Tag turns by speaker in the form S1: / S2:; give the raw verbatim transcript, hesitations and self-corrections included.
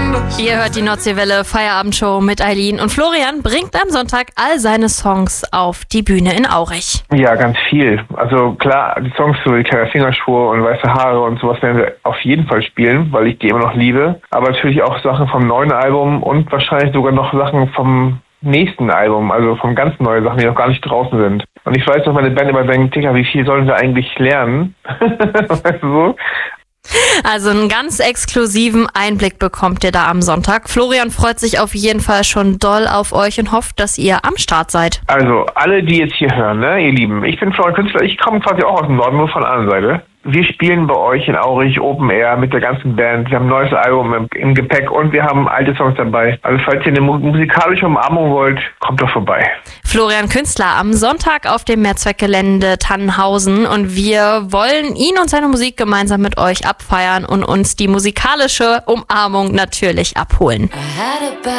S1: anders.
S2: Ihr hört die Nordseewelle Feierabendshow mit Eileen und Florian bringt am Sonntag all seine Songs auf die Bühne in Aurich.
S3: Ja, ganz viel. Also klar, die Songs so wie Kleiner Fingerschwur und Weiße Haare und sowas werden wir auf jeden Fall spielen, weil ich die immer noch liebe. Aber natürlich auch Sachen vom neuen Album und wahrscheinlich sogar noch Sachen vom nächsten Album, also vom ganz neuen Sachen, die noch gar nicht draußen sind. Und ich weiß, dass meine Band immer denkt, Digga, wie viel sollen wir eigentlich lernen? Weißt du so?
S2: Also einen ganz exklusiven Einblick bekommt ihr da am Sonntag. Florian freut sich auf jeden Fall schon doll auf euch und hofft, dass ihr am Start seid.
S3: Also alle, die jetzt hier hören, ne, ihr Lieben, ich bin Florian Künstler, ich komme quasi auch aus dem Norden, nur von der anderen Seite. Wir spielen bei euch in Aurich Open Air mit der ganzen Band. Wir haben ein neues Album im, im Gepäck und wir haben alte Songs dabei. Also falls ihr eine mu- musikalische Umarmung wollt, kommt doch vorbei.
S2: Florian Künstler am Sonntag auf dem Mehrzweckgelände Tannenhausen und wir wollen ihn und seine Musik gemeinsam mit euch abfeiern und uns die musikalische Umarmung natürlich abholen.